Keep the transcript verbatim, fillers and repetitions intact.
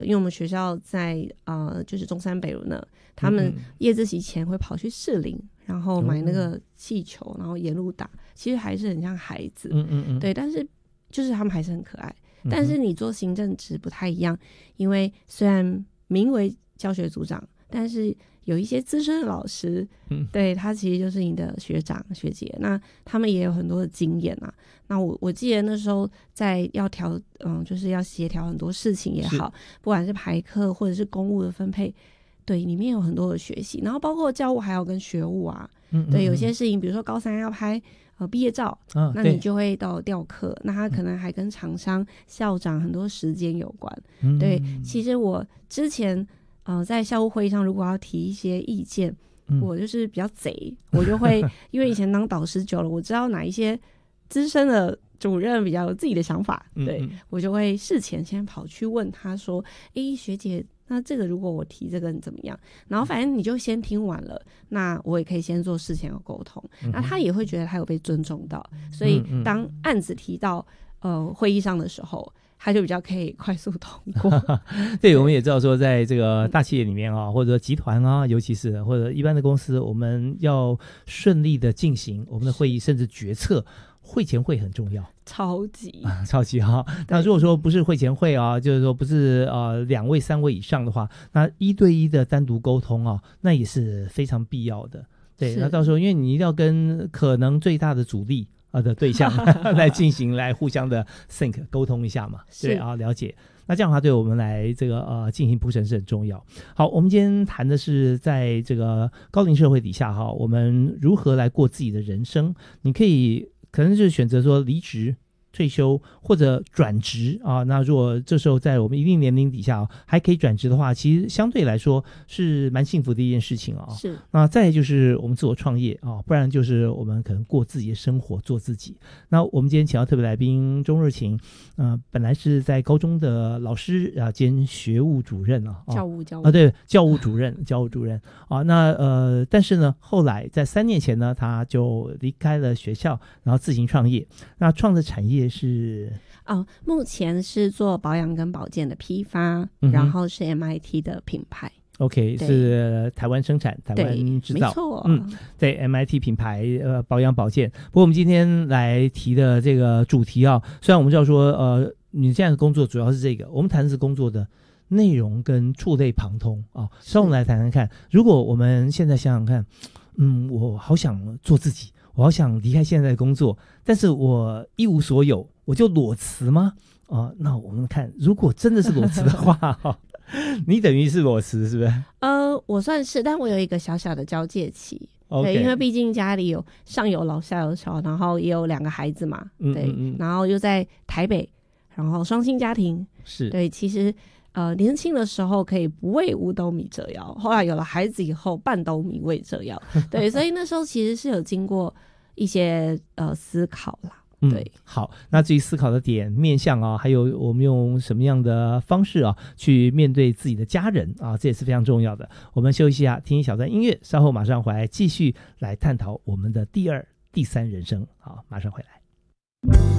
因为我们学校在呃就是中山北路呢，他们夜自习前会跑去士林，然后买那个气球，然后沿路打，其实还是很像孩子，嗯嗯嗯，对，但是就是他们还是很可爱。但是你做行政职不太一样，因为虽然名为教学组长，但是有一些资深的老师，嗯，对，他其实就是你的学长学姐，那他们也有很多的经验啊。那我我记得那时候在要调，嗯，就是要协调很多事情也好，不管是排课或者是公务的分配，对，里面有很多的学习，然后包括教务还有跟学务啊，嗯嗯嗯，对，有些事情，比如说高三要拍呃毕业照，啊，那你就会到调课，那他可能还跟厂商、校长很多时间有关，嗯，对，其实我之前。呃，在校务会议上，如果要提一些意见，嗯，我就是比较贼，我就会因为以前当导师久了，我知道哪一些资深的主任比较有自己的想法，对，嗯嗯，我就会事前先跑去问他说：“诶，学姐，那这个如果我提这个你怎么样？”然后反正你就先听完了，那我也可以先做事前的沟通，嗯，那他也会觉得他有被尊重到，所以当案子提到呃会议上的时候。它就比较可以快速通过。 对，我们也知道说，在这个大企业里面啊，或者集团啊，尤其是或者一般的公司，我们要顺利的进行我们的会议，甚至决策，会前会很重要。 超级、 啊、超级哈。那如果说不是会前会啊，就是说不是呃两位三位以上的话，那一对一的单独沟通啊，那也是非常必要的。对，那到时候因为你一定要跟可能最大的阻力啊的对象来进行来互相的 think 沟通一下嘛，对啊，了解。那这样的话对我们来这个呃进行铺陈是很重要。好，我们今天谈的是在这个高龄社会底下哈，我们如何来过自己的人生。你可以可能就是选择说离职、退休或者转职啊，那如果这时候在我们一定年龄底下、啊、还可以转职的话，其实相对来说是蛮幸福的一件事情啊。 是。 那再来就是我们自我创业啊，不然就是我们可能过自己的生活，做自己。那我们今天请到特别来宾钟若晴，呃，本来是在高中的老师啊兼学务主任啊， 教务教务啊，对，教务主任，教务主任啊。那呃，但是呢，后来在三年前呢，他就离开了学校，然后自行创业。那创的产业是哦，目前是做保养跟保健的批发，嗯、然后是 M I T 的品牌。 OK， 是台湾生产、台湾制造， 没错， 嗯，对 M I T 品牌呃保养保健。不过我们今天来提的这个主题啊，虽然我们知道说呃你现在的工作主要是这个，我们谈的是工作的内容跟触类旁通啊。稍后我们来谈谈看，如果我们现在想想看，嗯，我好想做自己。我好想离开现在的工作，但是我一无所有，我就裸辞吗？啊、呃，那我们看，如果真的是裸辞的话，你等于是裸辞，是不是？ 呃，我算是，但我有一个小小的交界期。 Okay. 对，因为毕竟家里有上有老下有小，然后也有两个孩子嘛，嗯嗯嗯对，然后又在台北，然后双薪家庭， 是对，其实。呃，年轻的时候可以不为五斗米折腰，后来有了孩子以后，半斗米为折腰。对，所以那时候其实是有经过一些呃思考啦。对、嗯， 好，那至于思考的点、面向啊，还有我们用什么样的方式啊，去面对自己的家人啊，这也是非常重要的。我们休息一下，听一小段音乐，稍后马上回来继续来探讨我们的第二、第三人生。好，马上回来。